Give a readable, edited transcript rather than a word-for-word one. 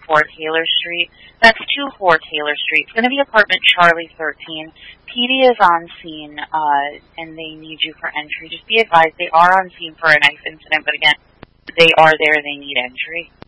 224 Taylor Street. That's 24 Taylor Street. It's going to be apartment Charlie 13. PD is on scene, and they need you for entry. Just be advised, they are on scene for a knife incident, but again, they are there, they need entry.